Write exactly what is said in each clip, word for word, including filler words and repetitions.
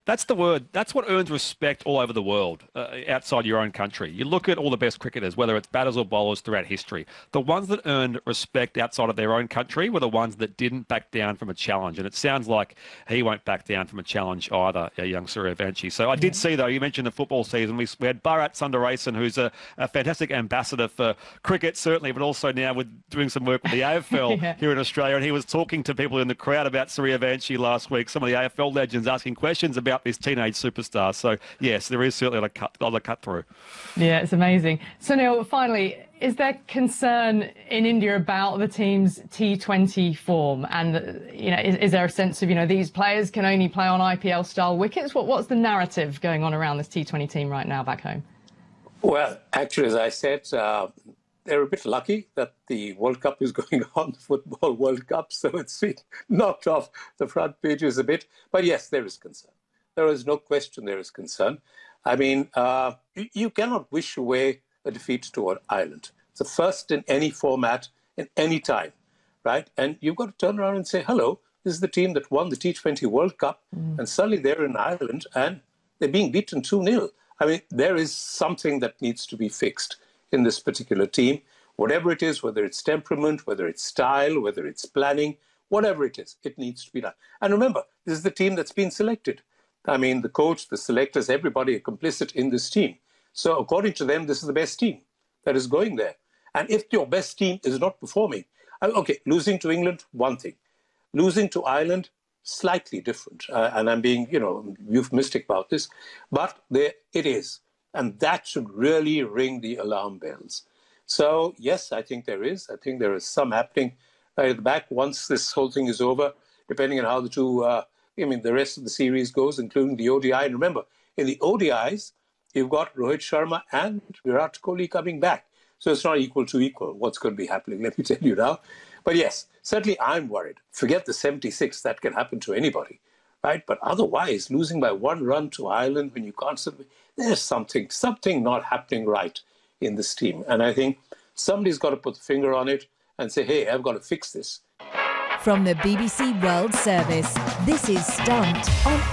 That's the word. That's what earns respect all over the world, uh, outside your own country. You look at all the best cricketers, whether it's batters or bowlers throughout history. The ones that earned respect outside of their own country were the ones that didn't back down from a challenge. And it sounds like he won't back down from a challenge either, uh, young Suryavanshi. So I did see, though, you mentioned the football season. We, we had Bharat Sundaresan, who's a, a fantastic ambassador for cricket, certainly, but also now with doing some work with the A F L yeah. here in Australia. And he was talking to people in the crowd about Suryavanshi last week, some of the A F L legends asking questions about this teenage superstar. So, yes, there is certainly a lot of cut, a lot of cut through. Yeah, it's amazing. Sunil, finally, is there concern in India about the team's T twenty form? And, you know, is, is there a sense of, you know, these players can only play on I P L-style wickets? What, what's the narrative going on around this T twenty team right now back home? Well, actually, as I said, uh, they're a bit lucky that the World Cup is going on, the Football World Cup, so it's been knocked off the front pages a bit. But yes, there is concern. There is no question there is concern. I mean, uh, you, you cannot wish away a defeat to Ireland. It's the first in any format, in any time, right? And you've got to turn around and say, hello, this is the team that won the T twenty World Cup, mm. and suddenly they're in Ireland and they're being beaten two nil. I mean, there is something that needs to be fixed in this particular team. Whatever it is, whether it's temperament, whether it's style, whether it's planning, whatever it is, it needs to be done. And remember, this is the team that's been selected. I mean, the coach, the selectors, everybody are complicit in this team. So according to them, this is the best team that is going there. And if your best team is not performing, okay, losing to England, one thing. Losing to Ireland, slightly different. Uh, and I'm being, you know, euphemistic about this. But there it is. And that should really ring the alarm bells. So, yes, I think there is. I think there is some happening right at the back once this whole thing is over, depending on how the two... Uh, I mean, the rest of the series goes, including the O D I. And remember, in the O D Is, you've got Rohit Sharma and Virat Kohli coming back. So it's not equal to equal what's going to be happening, let me tell you now. But yes, certainly I'm worried. Forget the seventy-six, that can happen to anybody, right? But otherwise, losing by one run to Ireland when you can't... There's something, something not happening right in this team. And I think somebody's got to put the finger on it and say, hey, I've got to fix this. From the B B C World Service, this is Stumped on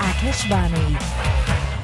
Akashvani.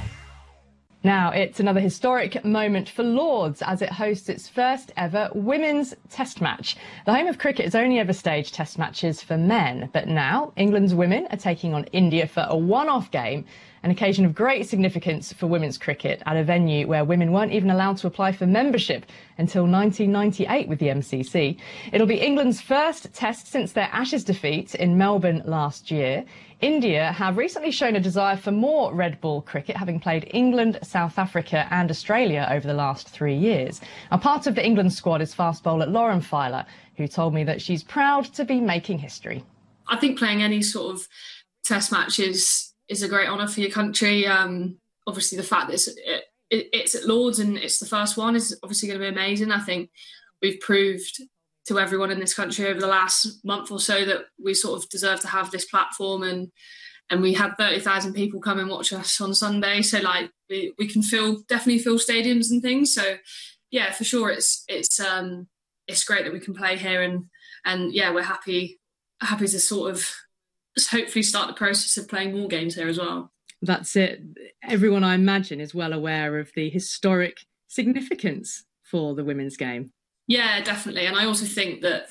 Now, it's another historic moment for Lords as it hosts its first ever women's test match. The home of cricket has only ever staged test matches for men, but now England's women are taking on India for a one-off game, an occasion of great significance for women's cricket at a venue where women weren't even allowed to apply for membership until nineteen ninety-eight with the M C C. It'll be England's first test since their Ashes defeat in Melbourne last year. India have recently shown a desire for more red ball cricket, having played England, South Africa and Australia over the last three years. A part of the England squad is fast bowler Lauren Filer, who told me that she's proud to be making history. I think playing any sort of test match is, is a great honour for your country. Um, obviously, the fact that it's, it, it's at Lords and it's the first one is obviously going to be amazing. I think we've proved to everyone in this country over the last month or so that we sort of deserve to have this platform, and and we had thirty thousand people come and watch us on Sunday, so like we, we can fill definitely fill stadiums and things. So yeah, for sure it's it's um it's great that we can play here, and and yeah, we're happy happy to sort of hopefully start the process of playing more games here as well. That's it. Everyone, I imagine, is well aware of the historic significance for the women's game. Yeah, definitely. And I also think that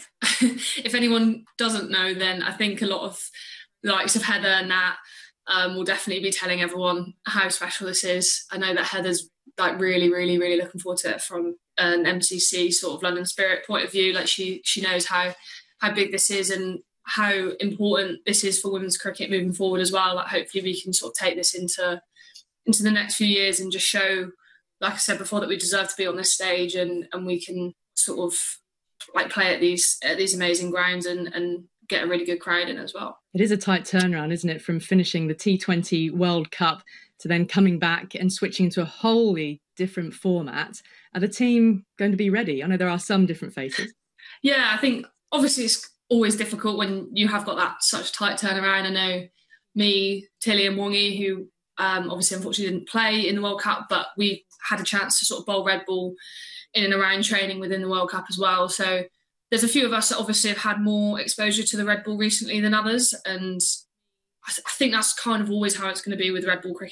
if anyone doesn't know, then I think a lot of the likes of Heather and Nat um, will definitely be telling everyone how special this is. I know that Heather's like really, really, really looking forward to it from an M C C sort of London Spirit point of view. Like she she knows how how big this is and how important this is for women's cricket moving forward as well. Like hopefully we can sort of take this into into the next few years and just show, like I said before, that we deserve to be on this stage, and and we can sort of like play at these at these amazing grounds and, and get a really good crowd in as well. It is a tight turnaround, isn't it, from finishing the T twenty World Cup to then coming back and switching to a wholly different format. Are the team going to be ready? I know there are some different faces. Yeah, I think obviously it's always difficult when you have got that such tight turnaround. I know me, Tilly and Wongi, who um, obviously unfortunately didn't play in the World Cup, but we had a chance to sort of bowl red ball in and around training within the World Cup as well. So there's a few of us that obviously have had more exposure to the red ball recently than others. And I, th- I think that's kind of always how it's going to be with red ball cricket.